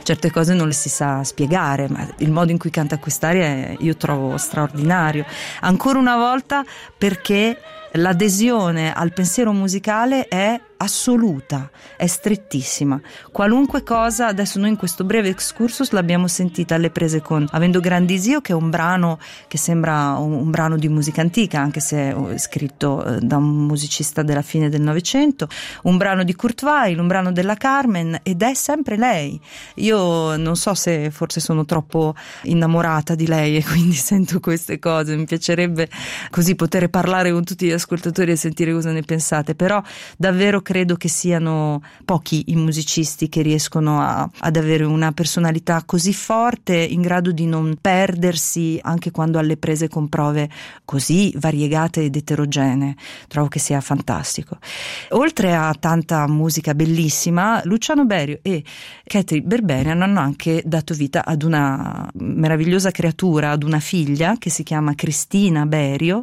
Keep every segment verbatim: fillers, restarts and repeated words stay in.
certe cose non le si sa spiegare, ma il modo in cui canta quest'aria io trovo straordinario, ancora una volta, perché l'adesione al pensiero musicale è assoluta, è strettissima. Qualunque cosa, adesso noi in questo breve excursus l'abbiamo sentita alle prese con Avendo grandi zio, che è un brano che sembra un, un brano di musica antica, anche se è scritto eh, da un musicista della fine del Novecento, un brano di Kurt Weill, un brano della Carmen, ed è sempre lei. Io non so se forse sono troppo innamorata di lei e quindi sento queste cose, mi piacerebbe così poter parlare con tutti gli ascoltatori e sentire cosa ne pensate, però davvero credo che siano pochi i musicisti che riescono a, ad avere una personalità così forte, in grado di non perdersi anche quando alle prese con prove così variegate ed eterogenee. Trovo che sia fantastico. Oltre a tanta musica bellissima, Luciano Berio e Katy Berberian hanno anche dato vita ad una meravigliosa creatura, ad una figlia che si chiama Cristina Berio,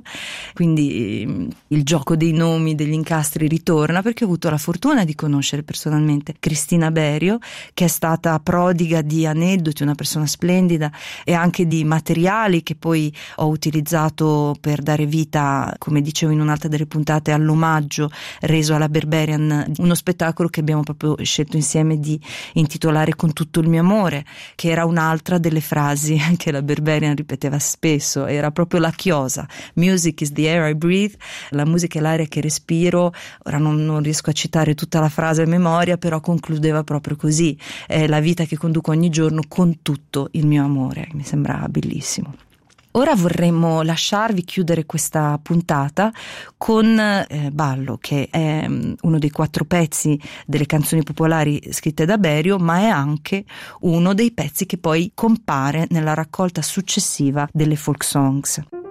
quindi il gioco dei nomi, degli incastri ritorna, perché ho avuto la fortuna di conoscere personalmente Cristina Berio, che è stata prodiga di aneddoti, una persona splendida, e anche di materiali che poi ho utilizzato per dare vita, come dicevo in un'altra delle puntate, all'omaggio reso alla Berberian, uno spettacolo che abbiamo proprio scelto insieme di intitolare Con tutto il mio amore, che era un'altra delle frasi che la Berberian ripeteva spesso, era proprio la chiosa: music is the air I breathe, la musica è l'aria che respiro. Ora non, non riesco a citare tutta la frase a memoria, però concludeva proprio così: è la vita che conduco ogni giorno con tutto il mio amore. Mi sembra bellissimo. Ora vorremmo lasciarvi chiudere questa puntata con eh, Ballo, che è um, uno dei quattro pezzi delle canzoni popolari scritte da Berio, ma è anche uno dei pezzi che poi compare nella raccolta successiva delle folk songs.